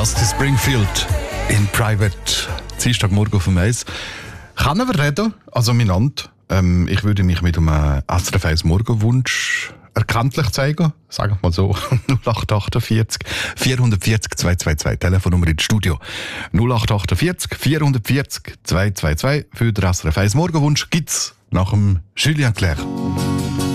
Dusty Springfield in Private. Dienstagmorgen auf dem Eis. Können wir reden? Also miteinander. Ich würde mich mit einem SRF 1 Morgenwunsch erkenntlich zeigen. Sagen wir mal so. 0848 440 222. Telefonnummer ins Studio. 0848 440 222. Für den SRF 1 Morgenwunsch gibt's nach dem Julien Clerc.